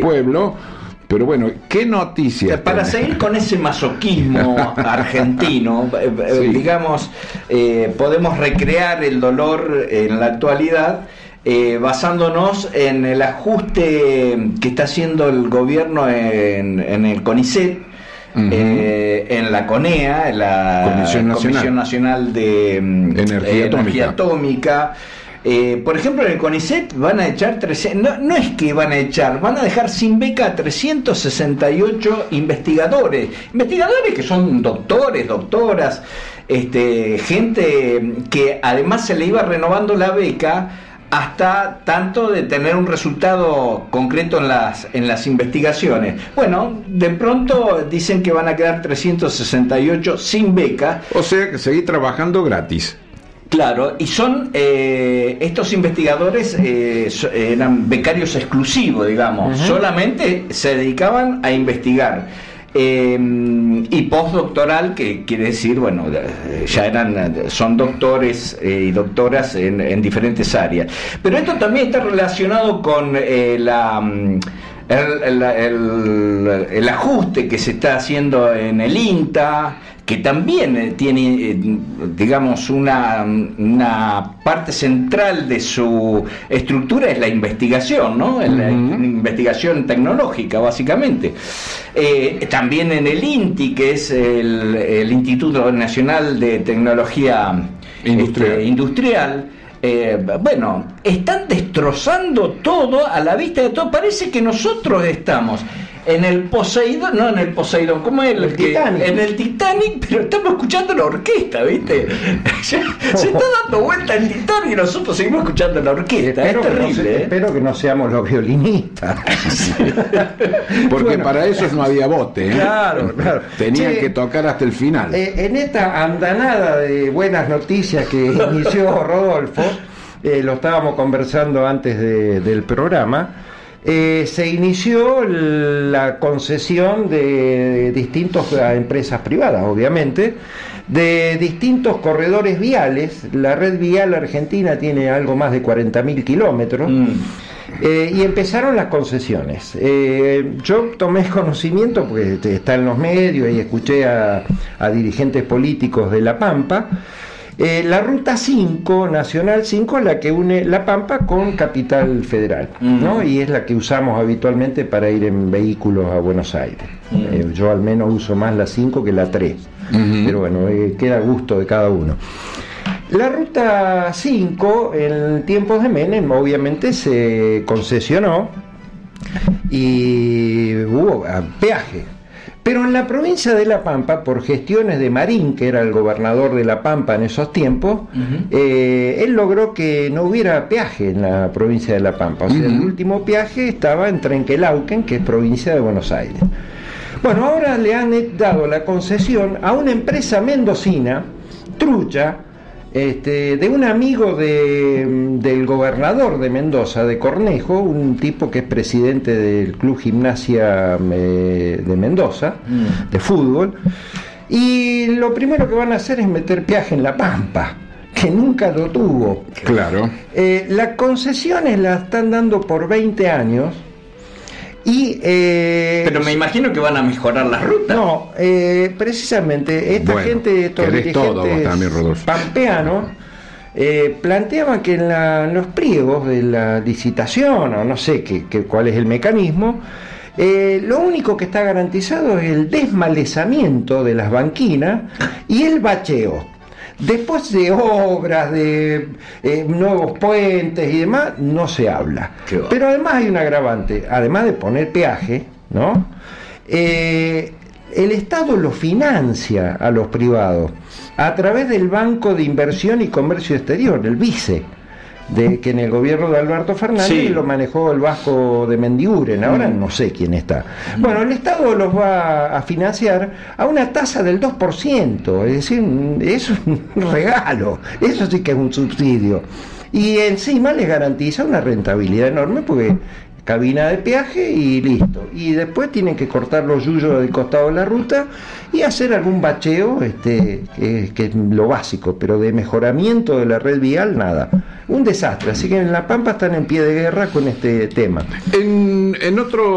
pueblo. Pero bueno, ¿qué noticias? Para seguir con ese masoquismo argentino, sí, digamos, podemos recrear el dolor en la actualidad basándonos en el ajuste que está haciendo el gobierno en el CONICET, en la CONEA, en la Comisión Nacional de Energía Atómica. Por ejemplo, en el CONICET van a echar 300, no es que van a echar, van a dejar sin beca a 368 investigadores que son doctores, doctoras, gente que además se le iba renovando la beca hasta tanto de tener un resultado concreto en las investigaciones. Bueno, de pronto dicen que van a quedar 368 sin beca. O sea que seguir trabajando gratis. Claro, y son estos investigadores eran becarios exclusivos, digamos, solamente se dedicaban a investigar. Y postdoctoral, que quiere decir, bueno, son doctores y doctoras en diferentes áreas. Pero esto también está relacionado con el ajuste que se está haciendo en el INTA, que también tiene, digamos, una parte central de su estructura es la investigación, ¿no? La investigación tecnológica, básicamente. También en el INTI, que es el Instituto Nacional de Tecnología Industrial. Bueno, están destrozando todo a la vista de todo. Parece que nosotros estamos en el Poseidón, no en el Poseidón, ¿cómo es? El Titanic. En el Titanic, pero estamos escuchando la orquesta, ¿viste? Se está dando vuelta el Titanic y nosotros seguimos escuchando la orquesta. Es terrible. Espero que no seamos los violinistas. Porque bueno, para eso no había bote, ¿eh? Claro. Tenían que tocar hasta el final. En esta andanada de buenas noticias que inició Rodolfo, lo estábamos conversando antes del programa. Se inició la concesión de distintas empresas privadas, obviamente, de distintos corredores viales. La red vial argentina tiene algo más de 40.000 kilómetros. Y empezaron las concesiones. Yo tomé conocimiento, porque está en los medios, y escuché a dirigentes políticos de La Pampa. La ruta 5, Nacional 5, es la que une La Pampa con Capital Federal, ¿no? Y es la que usamos habitualmente para ir en vehículos a Buenos Aires. Yo al menos uso más la 5 que la 3, pero bueno, queda a gusto de cada uno. La ruta 5, en tiempos de Menem, obviamente se concesionó y hubo peaje. Pero en la provincia de La Pampa, por gestiones de Marín, que era el gobernador de La Pampa en esos tiempos, él logró que no hubiera peaje en la provincia de La Pampa. O sea, el último peaje estaba en Trenquelauquen, que es provincia de Buenos Aires. Bueno, ahora le han dado la concesión a una empresa mendocina, trucha, de un amigo del gobernador de Mendoza, de Cornejo, un tipo que es presidente del Club Gimnasia de Mendoza, de fútbol, y lo primero que van a hacer es meter peaje en La Pampa, que nunca lo tuvo. Claro. Las concesiones las están dando por 20 años. Pero me imagino que van a mejorar las rutas. No, precisamente estos dirigentes pampeanos planteaban que en los pliegos de la licitación, o no sé cuál es el mecanismo, lo único que está garantizado es el desmalezamiento de las banquinas y el bacheo. Después de obras, de nuevos puentes y demás, no se habla. Pero además hay un agravante, además de poner peaje, ¿no? El Estado lo financia a los privados a través del Banco de Inversión y Comercio Exterior, el BICE, que en el gobierno de Alberto Fernández lo manejó el Vasco de Mendiguren, ahora no sé quién está. Bueno, el Estado los va a financiar a una tasa del 2%, es decir, es un regalo, eso sí que es un subsidio. Y encima les garantiza una rentabilidad enorme porque cabina de peaje y listo. Y después tienen que cortar los yuyos del costado de la ruta y hacer algún bacheo, que es lo básico, pero de mejoramiento de la red vial, nada. Un desastre. Así que en La Pampa están en pie de guerra con este tema. En otro